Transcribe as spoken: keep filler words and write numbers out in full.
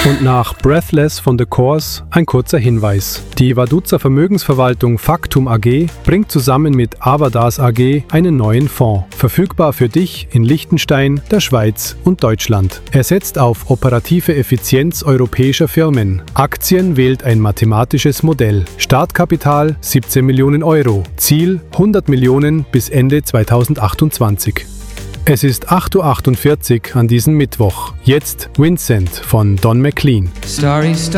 Und nach Breathless von The Course ein kurzer Hinweis. Die Vaduz Vermögensverwaltung Factum A G bringt zusammen mit Avadas A G einen neuen Fonds. Verfügbar für dich in Liechtenstein, der Schweiz und Deutschland. Er setzt auf operative Effizienz europäischer Firmen. Aktien wählt ein mathematisches Modell. Startkapital siebzehn Millionen Euro. Ziel hundert Millionen bis Ende zweitausendachtundzwanzig. Es ist acht Uhr achtundvierzig an diesem Mittwoch. Jetzt Vincent von Don McLean. Starry, starry.